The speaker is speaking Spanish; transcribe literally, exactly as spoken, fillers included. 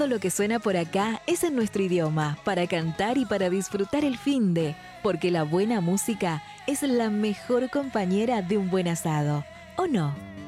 Todo lo que suena por acá es en nuestro idioma, para cantar y para disfrutar el finde, porque la buena música es la mejor compañera de un buen asado, ¿o no?